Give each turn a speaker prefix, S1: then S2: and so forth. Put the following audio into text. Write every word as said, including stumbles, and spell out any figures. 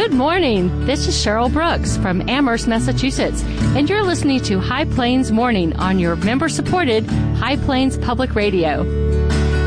S1: Good morning. This is Cheryl Brooks from Amherst, Massachusetts, and you're listening to High Plains Morning on your member-supported High Plains Public Radio.